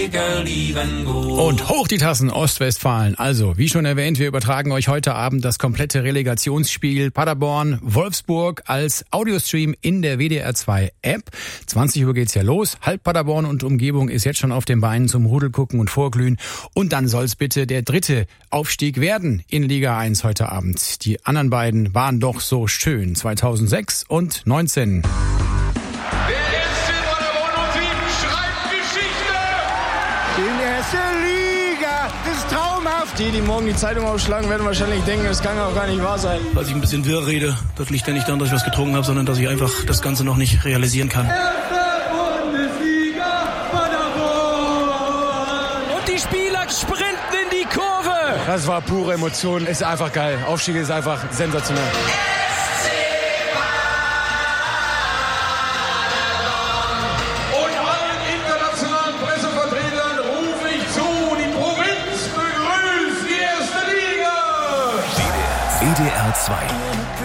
Und hoch die Tassen Ostwestfalen. Also, wie schon erwähnt, wir übertragen euch heute Abend das komplette Relegationsspiel Paderborn-Wolfsburg als Audiostream in der WDR2-App. 20 Uhr geht's ja los. Halb Paderborn und Umgebung ist jetzt schon auf den Beinen zum Rudelgucken und Vorglühen. Und dann soll's bitte der dritte Aufstieg werden in Liga 1 heute Abend. Die anderen beiden waren doch so schön. 2006 und 19. Das ist traumhaft. Die morgen die Zeitung aufschlagen, werden wahrscheinlich denken, das kann auch gar nicht wahr sein. Dass ich ein bisschen wirr rede, das liegt ja nicht daran, dass ich was getrunken habe, sondern dass ich einfach das Ganze noch nicht realisieren kann. Bundesliga Paderborn. Und die Spieler sprinten in die Kurve. Das war pure Emotion, ist einfach geil. Aufstieg ist einfach sensationell. WDR 2